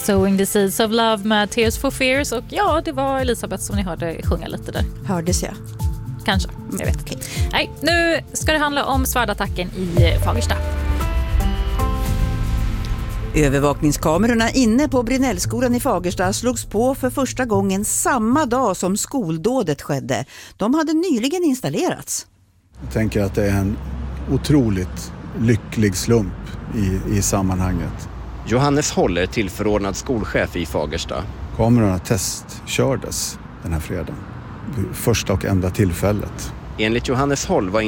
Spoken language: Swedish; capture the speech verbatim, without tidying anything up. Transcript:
Sowing the Seeds of Love med Tears for Fears. Och ja, det var Elisabeth som ni hörde sjunga lite där. Hördes jag? Kanske, jag vet inte. Nej, nu ska det handla om svärdattacken i Fagersta. Övervakningskamerorna inne på Brinellskolan i Fagersta slogs på för första gången samma dag som skoldådet skedde. De hade nyligen installerats. Jag tänker att det är en otroligt lycklig slump i, i sammanhanget. Johannes Holl är tillförordnad skolchef i Fagersta. Kamerorna testkördes den här fredagen. Första och enda tillfället. Enligt Johannes Holl var